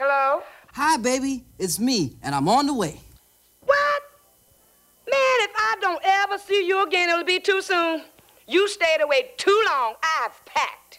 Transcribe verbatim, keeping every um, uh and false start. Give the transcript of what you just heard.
Hello? Hi, baby. It's me, and I'm on the way. What? Man, if I don't ever see you again, it'll be too soon. You stayed away too long. I've packed.